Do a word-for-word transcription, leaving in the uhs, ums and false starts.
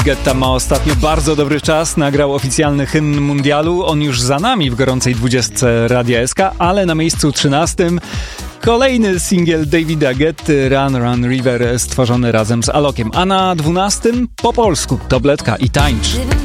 Guetta ma ostatnio bardzo dobry czas. Nagrał oficjalny hymn mundialu. On już za nami w gorącej dwudziestce Radia S K, ale na miejscu trzynastym kolejny singiel Davida Guetty, Run Run River, stworzony razem z Alokiem. A na dwunastym po polsku Tabletka i Tańcz.